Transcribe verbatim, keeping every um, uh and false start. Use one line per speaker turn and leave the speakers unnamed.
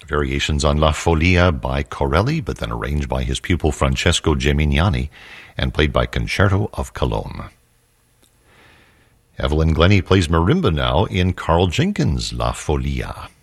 Variations on La Folia by Corelli, but then arranged by his pupil Francesco Gemignani and played by Concerto of Cologne. Evelyn Glennie plays marimba now in Carl Jenkins' La Folia.